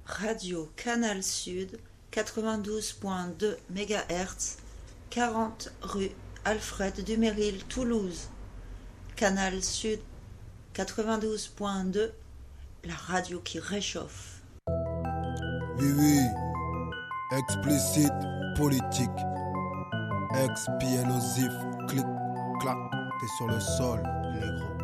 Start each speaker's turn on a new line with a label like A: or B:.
A: Radio Canal Sud, 92.2 MHz, 40 rue Alfred Dumeril, Toulouse. Canal Sud, 92.2, la radio qui réchauffe.
B: Oui, oui, explicite, politique, explosif, clic, clac, t'es sur le sol, négro.